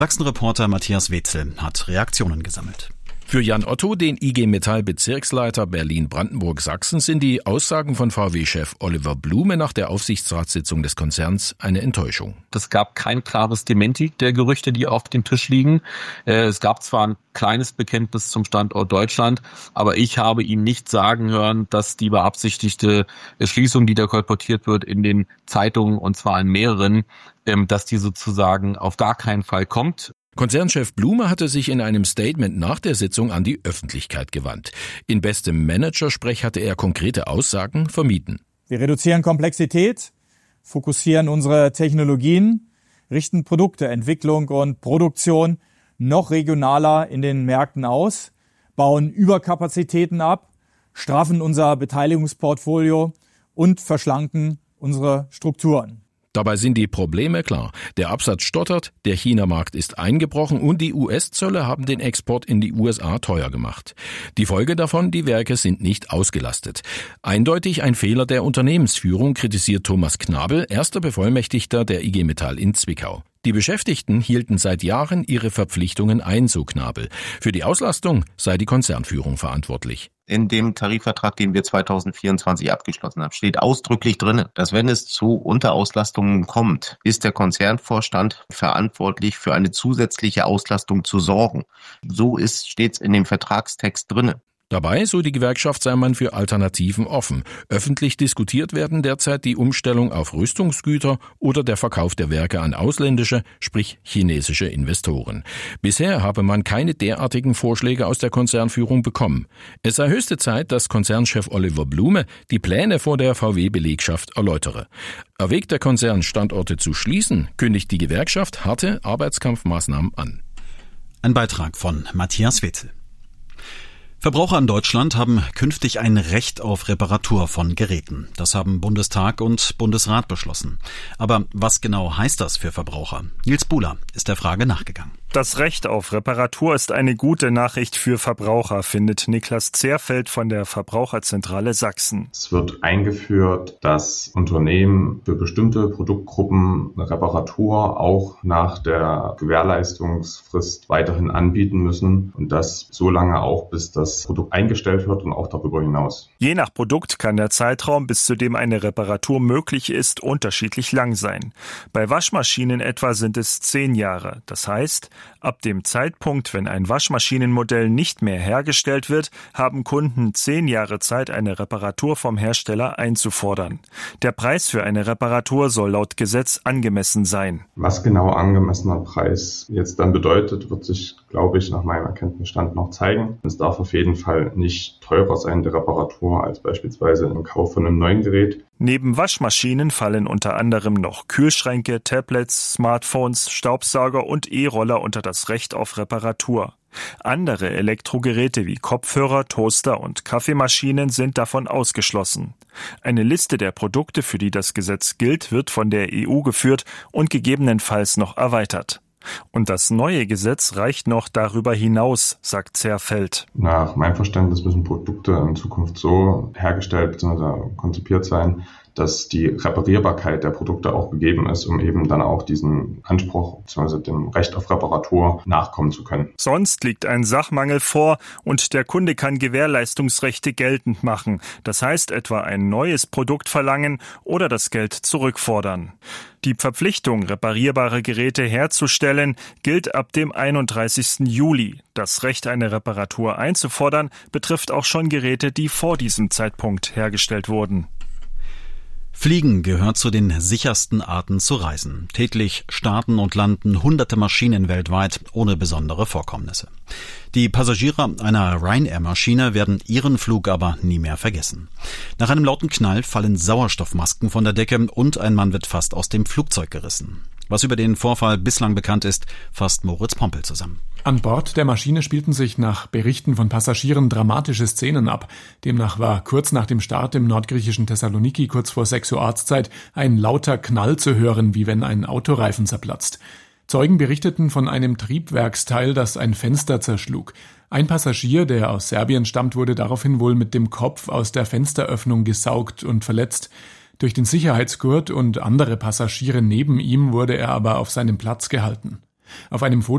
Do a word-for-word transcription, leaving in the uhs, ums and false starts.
Sachsen-Reporter Matthias Wetzel hat Reaktionen gesammelt. Für Jan Otto, den I G Metall Bezirksleiter Berlin-Brandenburg-Sachsen, sind die Aussagen von V W-Chef Oliver Blume nach der Aufsichtsratssitzung des Konzerns eine Enttäuschung. Es gab kein klares Dementi der Gerüchte, die auf dem Tisch liegen. Es gab zwar ein kleines Bekenntnis zum Standort Deutschland, aber ich habe ihn nicht sagen hören, dass die beabsichtigte Schließung, die da kolportiert wird in den Zeitungen, und zwar in mehreren, dass die sozusagen auf gar keinen Fall kommt. Konzernchef Blume hatte sich in einem Statement nach der Sitzung an die Öffentlichkeit gewandt. In bestem Managersprech hatte er konkrete Aussagen vermieden. Wir reduzieren Komplexität, fokussieren unsere Technologien, richten Produkte, Entwicklung und Produktion noch regionaler in den Märkten aus, bauen Überkapazitäten ab, straffen unser Beteiligungsportfolio und verschlanken unsere Strukturen. Dabei sind die Probleme klar. Der Absatz stottert, der China-Markt ist eingebrochen und die U S-Zölle haben den Export in die U S A teuer gemacht. Die Folge davon, die Werke sind nicht ausgelastet. Eindeutig ein Fehler der Unternehmensführung, kritisiert Thomas Knabel, erster Bevollmächtigter der I G Metall in Zwickau. Die Beschäftigten hielten seit Jahren ihre Verpflichtungen ein, so Knabel. Für die Auslastung sei die Konzernführung verantwortlich. In dem Tarifvertrag, den wir zweitausendvierundzwanzig abgeschlossen haben, steht ausdrücklich drin, dass wenn es zu Unterauslastungen kommt, ist der Konzernvorstand verantwortlich, für eine zusätzliche Auslastung zu sorgen. So ist stets in dem Vertragstext drin. Dabei, so die Gewerkschaft, sei man für Alternativen offen. Öffentlich diskutiert werden derzeit die Umstellung auf Rüstungsgüter oder der Verkauf der Werke an ausländische, sprich chinesische Investoren. Bisher habe man keine derartigen Vorschläge aus der Konzernführung bekommen. Es sei höchste Zeit, dass Konzernchef Oliver Blume die Pläne vor der V W-Belegschaft erläutere. Erwägt der Konzern, Standorte zu schließen, kündigt die Gewerkschaft harte Arbeitskampfmaßnahmen an. Ein Beitrag von Matthias Wetzel. Verbraucher in Deutschland haben künftig ein Recht auf Reparatur von Geräten. Das haben Bundestag und Bundesrat beschlossen. Aber was genau heißt das für Verbraucher? Nils Buhler ist der Frage nachgegangen. Das Recht auf Reparatur ist eine gute Nachricht für Verbraucher, findet Niklas Zerfeld von der Verbraucherzentrale Sachsen. Es wird eingeführt, dass Unternehmen für bestimmte Produktgruppen eine Reparatur auch nach der Gewährleistungsfrist weiterhin anbieten müssen und das so lange auch, bis das Produkt eingestellt wird und auch darüber hinaus. Je nach Produkt kann der Zeitraum, bis zu dem eine Reparatur möglich ist, unterschiedlich lang sein. Bei Waschmaschinen etwa sind es zehn Jahre. Das heißt, ab dem Zeitpunkt, wenn ein Waschmaschinenmodell nicht mehr hergestellt wird, haben Kunden zehn Jahre Zeit, eine Reparatur vom Hersteller einzufordern. Der Preis für eine Reparatur soll laut Gesetz angemessen sein. Was genau angemessener Preis jetzt dann bedeutet, wird sich, glaube ich, nach meinem Erkenntnisstand noch zeigen. Es darf auf jeden Fall nicht teurer sein, die Reparatur, als beispielsweise im Kauf von einem neuen Gerät. Neben Waschmaschinen fallen unter anderem noch Kühlschränke, Tablets, Smartphones, Staubsauger und E-Roller unter das Recht auf Reparatur. Andere Elektrogeräte wie Kopfhörer, Toaster und Kaffeemaschinen sind davon ausgeschlossen. Eine Liste der Produkte, für die das Gesetz gilt, wird von der E U geführt und gegebenenfalls noch erweitert. Und das neue Gesetz reicht noch darüber hinaus, sagt Zerfeld. Nach meinem Verständnis müssen Produkte in Zukunft so hergestellt bzw. konzipiert sein, dass die Reparierbarkeit der Produkte auch gegeben ist, um eben dann auch diesen Anspruch bzw. dem Recht auf Reparatur nachkommen zu können. Sonst liegt ein Sachmangel vor und der Kunde kann Gewährleistungsrechte geltend machen. Das heißt etwa ein neues Produkt verlangen oder das Geld zurückfordern. Die Verpflichtung, reparierbare Geräte herzustellen, gilt ab dem einunddreißigsten Juli. Das Recht, eine Reparatur einzufordern, betrifft auch schon Geräte, die vor diesem Zeitpunkt hergestellt wurden. Fliegen gehört zu den sichersten Arten zu reisen. Täglich starten und landen hunderte Maschinen weltweit ohne besondere Vorkommnisse. Die Passagiere einer Ryanair-Maschine werden ihren Flug aber nie mehr vergessen. Nach einem lauten Knall fallen Sauerstoffmasken von der Decke und ein Mann wird fast aus dem Flugzeug gerissen. Was über den Vorfall bislang bekannt ist, fasst Moritz Pompel zusammen. An Bord der Maschine spielten sich nach Berichten von Passagieren dramatische Szenen ab. Demnach war kurz nach dem Start im nordgriechischen Thessaloniki kurz vor sechs Uhr Ortszeit ein lauter Knall zu hören, wie wenn ein Autoreifen zerplatzt. Zeugen berichteten von einem Triebwerksteil, das ein Fenster zerschlug. Ein Passagier, der aus Serbien stammt, wurde daraufhin wohl mit dem Kopf aus der Fensteröffnung gesaugt und verletzt. Durch den Sicherheitsgurt und andere Passagiere neben ihm wurde er aber auf seinem Platz gehalten. Auf einem Foto